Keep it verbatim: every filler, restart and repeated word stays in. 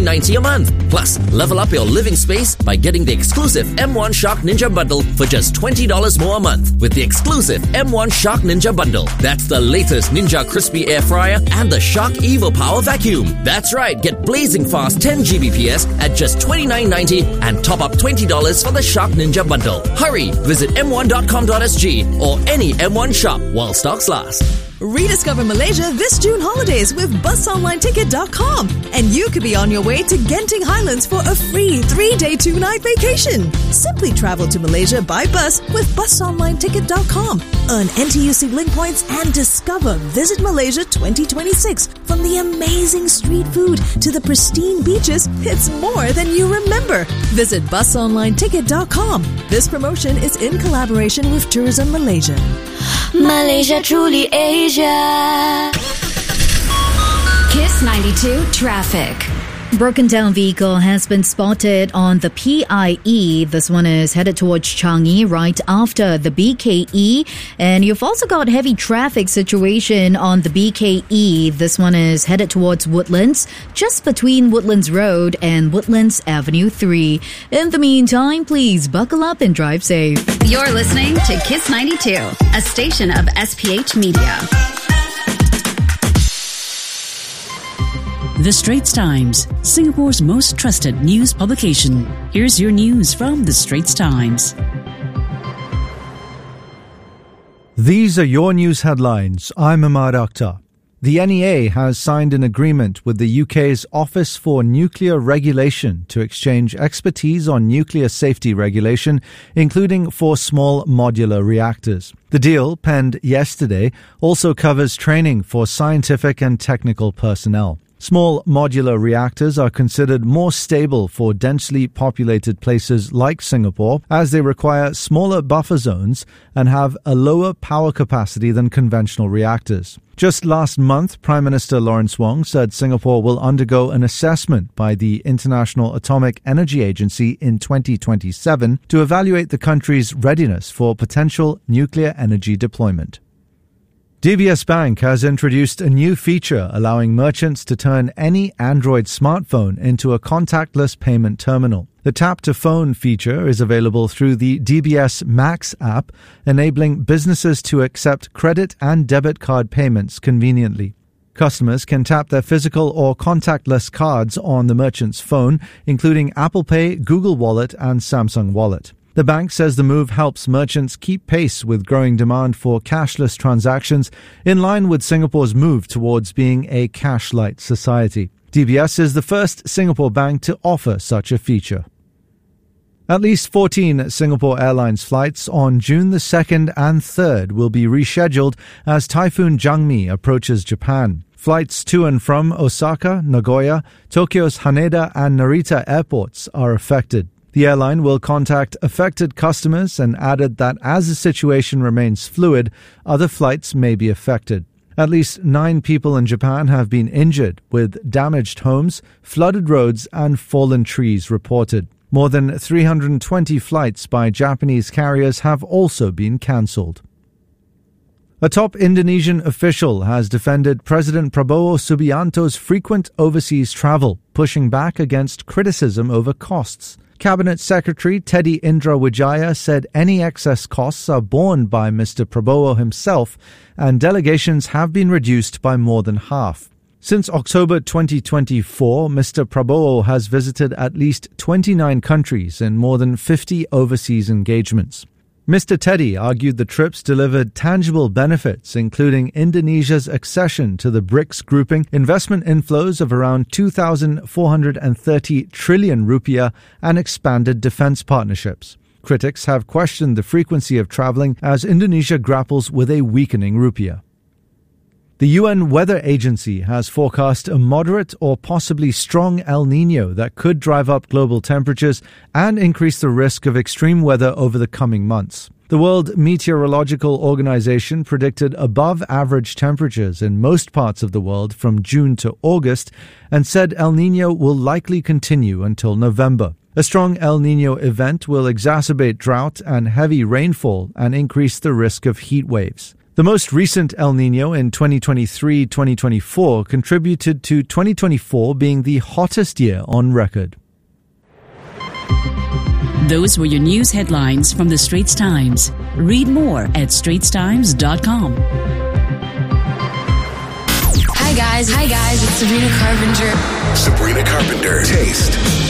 ninety a month. Plus, level up your living space by getting the exclusive M one Shark Ninja Bundle for just twenty dollars more a month with the exclusive M one Shark Ninja Bundle. That's the latest Ninja Crispy Air Fryer and the Shark Evo Power Vacuum. That's right, get blazing fast ten gigabits per second at just twenty-nine ninety and top up twenty dollars for the Shark Ninja Bundle. Hurry, visit m one dot com dot s g or any M one shop while stocks last. Rediscover Malaysia this June holidays with bus online ticket dot com, and you could be on your way to Genting Highlands for a free three-day, two-night vacation. Simply travel to Malaysia by bus with bus online ticket dot com. Earn N T U C link points and discover Visit Malaysia twenty twenty-six. From the amazing street food to the pristine beaches, it's more than you remember. Visit bus online ticket dot com. This promotion is in collaboration with Tourism Malaysia. Malaysia, truly Asia. Kiss ninety-two traffic. Broken down vehicle has been spotted on the P I E. This one is headed towards Changi right after the B K E. And you've also got heavy traffic situation on the B K E. This one is headed towards Woodlands, just between Woodlands Road and Woodlands Avenue three. In the meantime, please buckle up and drive safe. You're listening to Kiss ninety-two, a station of S P H Media. The Straits Times, Singapore's most trusted news publication. Here's your news from The Straits Times. These are your news headlines. I'm Ahmad Akhtar. The N E A has signed an agreement with the U K's Office for Nuclear Regulation to exchange expertise on nuclear safety regulation, including for small modular reactors. The deal, penned yesterday, also covers training for scientific and technical personnel. Small modular reactors are considered more stable for densely populated places like Singapore, as they require smaller buffer zones and have a lower power capacity than conventional reactors. Just last month, Prime Minister Lawrence Wong said Singapore will undergo an assessment by the International Atomic Energy Agency in twenty twenty-seven to evaluate the country's readiness for potential nuclear energy deployment. D B S Bank has introduced a new feature allowing merchants to turn any Android smartphone into a contactless payment terminal. The Tap to Phone feature is available through the D B S Max app, enabling businesses to accept credit and debit card payments conveniently. Customers can tap their physical or contactless cards on the merchant's phone, including Apple Pay, Google Wallet, and Samsung Wallet. The bank says the move helps merchants keep pace with growing demand for cashless transactions, in line with Singapore's move towards being a cash-light society. D B S is the first Singapore bank to offer such a feature. At least fourteen Singapore Airlines flights on June the second and third will be rescheduled as Typhoon Jangmi approaches Japan. Flights to and from Osaka, Nagoya, Tokyo's Haneda and Narita airports are affected. The airline will contact affected customers and added that as the situation remains fluid, other flights may be affected. At least nine people in Japan have been injured, with damaged homes, flooded roads and fallen trees reported. More than three hundred twenty flights by Japanese carriers have also been cancelled. A top Indonesian official has defended President Prabowo Subianto's frequent overseas travel, pushing back against criticism over costs. Cabinet Secretary Teddy Indra Wijaya said any excess costs are borne by Mister Prabowo himself, and delegations have been reduced by more than half. Since October twenty twenty-four, Mister Prabowo has visited at least twenty-nine countries in more than fifty overseas engagements. Mister Teddy argued the trips delivered tangible benefits, including Indonesia's accession to the BRICS grouping, investment inflows of around two thousand four hundred thirty trillion rupiah, and expanded defense partnerships. Critics have questioned the frequency of traveling as Indonesia grapples with a weakening rupiah. The U N Weather Agency has forecast a moderate or possibly strong El Niño that could drive up global temperatures and increase the risk of extreme weather over the coming months. The World Meteorological Organization predicted above-average temperatures in most parts of the world from June to August and said El Niño will likely continue until November. A strong El Niño event will exacerbate drought and heavy rainfall and increase the risk of heat waves. The most recent El Nino in twenty twenty-three twenty twenty-four contributed to twenty twenty-four being the hottest year on record. Those were your news headlines from the Straits Times. Read more at straits times dot com. Hi guys, hi guys, it's Sabrina Carpenter. Sabrina Carpenter. Taste